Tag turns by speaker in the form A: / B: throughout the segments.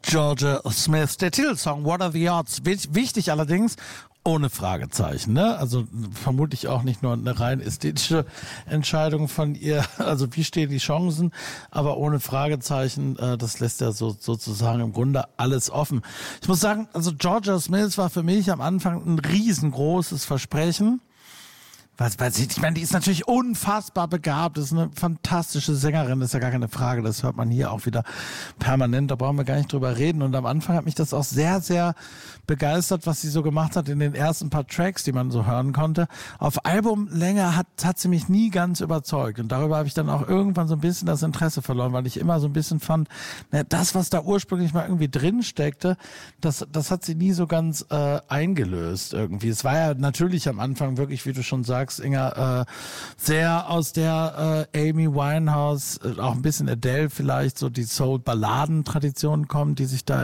A: Georgia Smith. Der Titelsong What Are the Odds? Wichtig allerdings, ohne Fragezeichen, ne? Also vermutlich auch nicht nur eine rein ästhetische Entscheidung von ihr, also wie stehen die Chancen, aber ohne Fragezeichen, das lässt ja sozusagen im Grunde alles offen. Ich muss sagen, also Georgia Smith war für mich am Anfang ein riesengroßes Versprechen. Ich meine, die ist natürlich unfassbar begabt, ist eine fantastische Sängerin, ist ja gar keine Frage, das hört man hier auch wieder permanent, da brauchen wir gar nicht drüber reden. Und am Anfang hat mich das auch sehr, sehr begeistert, was sie so gemacht hat in den ersten paar Tracks, die man so hören konnte. Auf Albumlänge hat sie mich nie ganz überzeugt und darüber habe ich dann auch irgendwann so ein bisschen das Interesse verloren, weil ich immer so ein bisschen fand, das, was da ursprünglich mal irgendwie drin steckte, das hat sie nie so ganz eingelöst irgendwie. Es war ja natürlich am Anfang wirklich, wie du schon sagst, Inga, sehr aus der Amy Winehouse, auch ein bisschen Adele vielleicht, so die Soul-Balladen-Tradition kommt, die sich da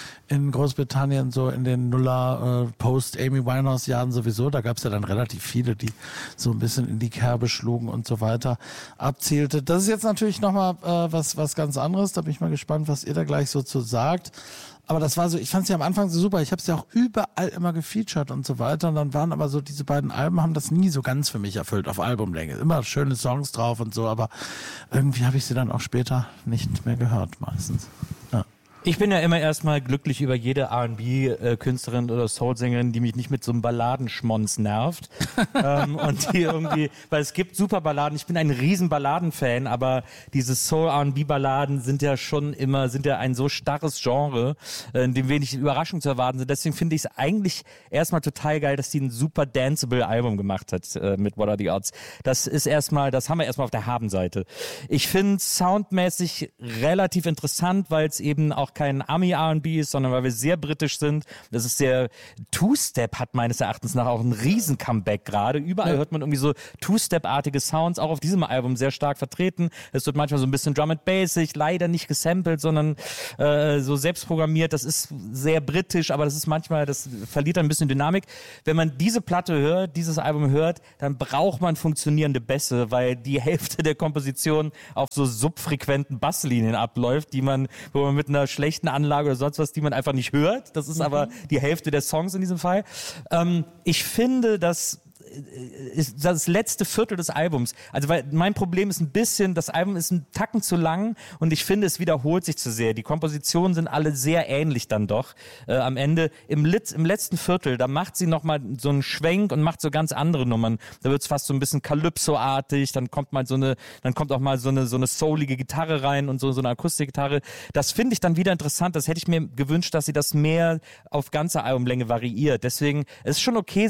A: in Großbritannien so in den Nuller Post-Amy Winehouse-Jahren sowieso, da gab es ja dann relativ viele, die so ein bisschen in die Kerbe schlugen und so weiter, abzielte. Das ist jetzt natürlich nochmal was ganz anderes, da bin ich mal gespannt, was ihr da gleich so zu sagt. Aber das war so, ich fand sie am Anfang so super. Ich habe sie auch überall immer gefeatured und so weiter. Und dann waren aber so, diese beiden Alben haben das nie so ganz für mich erfüllt auf Albumlänge. Immer schöne Songs drauf und so, aber irgendwie habe ich sie dann auch später nicht mehr gehört meistens. Ja.
B: Ich bin ja immer erstmal glücklich über jede R&B-Künstlerin oder Soul-Sängerin, die mich nicht mit so einem Balladenschmonz nervt. Und die irgendwie, weil es gibt super Balladen. Ich bin ein riesen Balladen-Fan, aber diese Soul-R&B-Balladen sind ja ein so starres Genre, in dem wenig Überraschung zu erwarten sind. Deswegen finde ich es eigentlich erstmal total geil, dass die ein super danceable Album gemacht hat mit What Are the Odds. Das haben wir erstmal auf der Habenseite. Ich finde es soundmäßig relativ interessant, weil es eben auch kein Ami-R&B ist, sondern weil wir sehr britisch sind. Das ist Two-Step hat meines Erachtens nach auch ein Riesen-Comeback gerade. Überall hört man irgendwie so Two-Step-artige Sounds, auch auf diesem Album sehr stark vertreten. Es wird manchmal so ein bisschen Drum and Bassig, leider nicht gesampelt, sondern so selbst programmiert. Das ist sehr britisch, aber das verliert ein bisschen Dynamik. Wenn man diese Platte hört, dieses Album hört, dann braucht man funktionierende Bässe, weil die Hälfte der Komposition auf so subfrequenten Basslinien abläuft, wo man mit einer schlechten Anlage oder sonst was, die man einfach nicht hört. Das ist aber die Hälfte der Songs in diesem Fall. Ich finde, dass ist das letzte Viertel des Albums. Also weil mein Problem ist ein bisschen, das Album ist ein Tacken zu lang und ich finde, es wiederholt sich zu sehr. Die Kompositionen sind alle sehr ähnlich dann doch. Am Ende, im letzten Viertel, da macht sie nochmal so einen Schwenk und macht so ganz andere Nummern. Da wird es fast so ein bisschen Calypso-artig, dann kommt auch mal so eine soulige Gitarre rein und so eine Akustikgitarre. Das finde ich dann wieder interessant. Das hätte ich mir gewünscht, dass sie das mehr auf ganze Albumlänge variiert. Deswegen, es ist schon okay,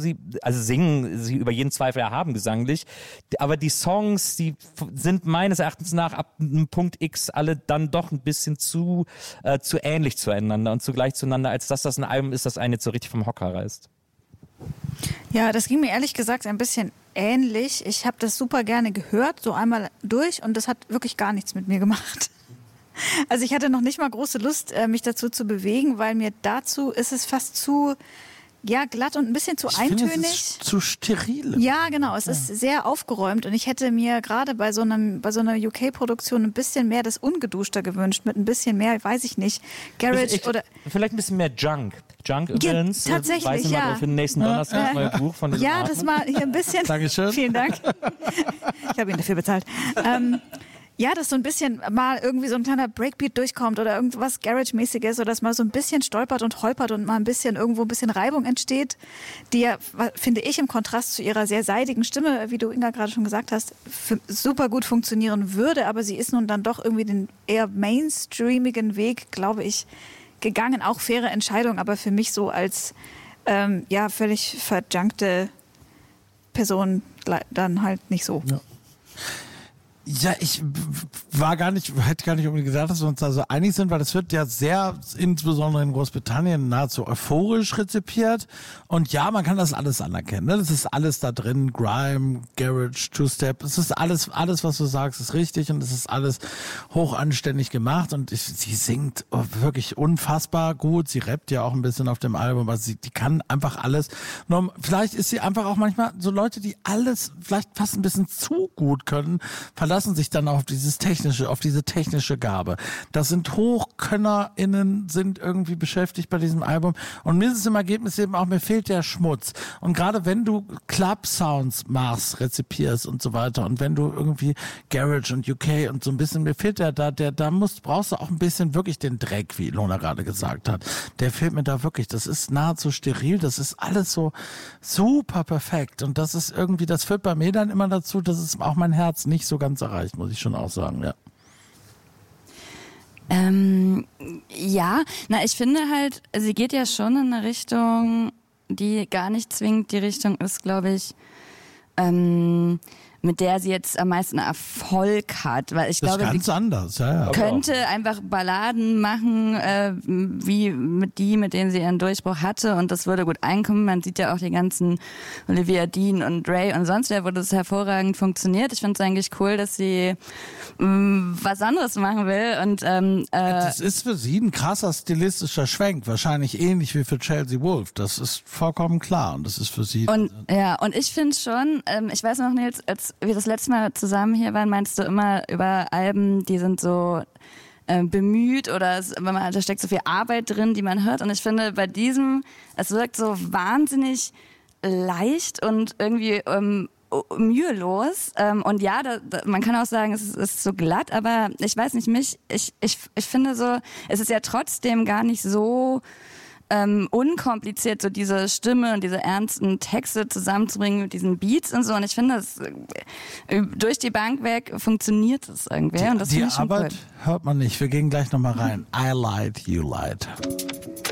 B: singen sie über jeden Zweifel erhaben gesanglich, aber die Songs, die sind meines Erachtens nach ab einem Punkt X alle dann doch ein bisschen zu ähnlich zueinander und zugleich zueinander, als dass das ein Album ist, das einen jetzt so richtig vom Hocker reißt.
C: Ja, das ging mir ehrlich gesagt ein bisschen ähnlich. Ich habe das super gerne gehört, so einmal durch, und das hat wirklich gar nichts mit mir gemacht. Also ich hatte noch nicht mal große Lust, mich dazu zu bewegen, weil mir dazu ist es fast zu glatt und ein bisschen zu eintönig.
A: Finde, es ist zu steril.
C: Ja, genau. Es ist sehr aufgeräumt und ich hätte mir gerade bei so einer UK-Produktion ein bisschen mehr das Ungeduschter gewünscht, mit ein bisschen mehr, weiß ich nicht, Garage oder...
B: Vielleicht ein bisschen mehr Junk. Junk übrigens.
C: Ja, tatsächlich,
B: mal für den nächsten Donnerstag das neue Buch von
C: Ja, das mal hier ein bisschen...
A: Dankeschön.
C: Vielen Dank. Ich habe ihn dafür bezahlt. Ja, dass so ein bisschen mal irgendwie so ein kleiner Breakbeat durchkommt oder irgendwas Garage-mäßiges oder dass mal so ein bisschen stolpert und holpert und mal ein bisschen irgendwo ein bisschen Reibung entsteht, die ja, finde ich, im Kontrast zu ihrer sehr seidigen Stimme, wie du, Inga, gerade schon gesagt hast, super gut funktionieren würde, aber sie ist nun dann doch irgendwie den eher mainstreamigen Weg, glaube ich, gegangen. Auch faire Entscheidung, aber für mich so als völlig verjunkte Person dann halt nicht so.
A: Ja. Ja, ich hätte gar nicht unbedingt gesagt, dass wir uns da so einig sind, weil das wird ja sehr, insbesondere in Großbritannien, nahezu euphorisch rezipiert. Und ja, man kann das alles anerkennen. Ne? Das ist alles da drin. Grime, Garage, Two-Step. Es ist alles, was du sagst, ist richtig und es ist alles hochanständig gemacht. Und sie singt wirklich unfassbar gut. Sie rappt ja auch ein bisschen auf dem Album. Also die kann einfach alles. Nur, vielleicht ist sie einfach auch manchmal so Leute, die alles vielleicht fast ein bisschen zu gut können, verlassen verlassen sich dann auf diese technische Gabe. Das sind HochkönnerInnen, sind irgendwie beschäftigt bei diesem Album. Und mir ist es im Ergebnis eben auch, mir fehlt der Schmutz. Und gerade wenn du Club-Sounds machst, rezipierst und so weiter, und wenn du irgendwie Garage und UK und so ein bisschen, mir fehlt brauchst du auch ein bisschen wirklich den Dreck, wie Ilona gerade gesagt hat. Der fehlt mir da wirklich. Das ist nahezu steril, das ist alles so super perfekt. Und das ist irgendwie, das führt bei mir dann immer dazu, dass es auch mein Herz nicht so ganz erreicht, muss ich schon auch sagen, ja.
D: Ich finde halt, sie geht ja schon in eine Richtung, die gar nicht zwingend die Richtung ist, glaube ich, mit der sie jetzt am meisten Erfolg hat. Weil ich glaube,
A: ganz anders, ja.
D: Könnte einfach Balladen machen, wie mit denen sie ihren Durchbruch hatte, und das würde gut einkommen. Man sieht ja auch die ganzen Olivia Dean und Ray und sonst wer, wo das hervorragend funktioniert. Ich finde es eigentlich cool, dass sie was anderes machen will. Und
A: das ist für sie ein krasser stilistischer Schwenk, wahrscheinlich ähnlich wie für Chelsea Wolfe. Das ist vollkommen klar, und das ist für sie.
D: Und ich finde schon, ich weiß noch, Nils, als wir das letzte Mal zusammen hier waren, meinst du immer über Alben, die sind so bemüht, oder da steckt so viel Arbeit drin, die man hört. Und ich finde, bei diesem, es wirkt so wahnsinnig leicht und irgendwie mühelos. Und ja, man kann auch sagen, es ist so glatt, aber ich weiß nicht, ich finde so, es ist ja trotzdem gar nicht so unkompliziert, so diese Stimme und diese ernsten Texte zusammenzubringen mit diesen Beats und so. Und ich finde, das durch die Bank weg funktioniert das irgendwie. Und das
A: die
D: finde ich schon
A: Arbeit
D: cool.
A: hört man nicht. Wir gehen gleich nochmal rein. I lied, you lied.